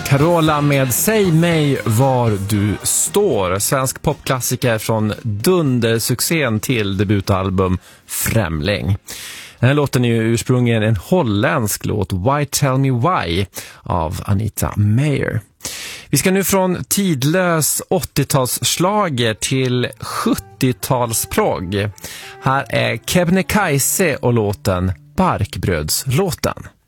Carola med Säg mig var du står. Svensk popklassiker från dundersuccén till debutalbum Främling. Den här låten är ju ursprungligen en holländsk låt, Why Tell Me Why, av Anita Meyer. Vi ska nu från tidlös 80-talsschlager till 70-talsprogg. Här är Kebnekaise och låten Barkbrödslåten.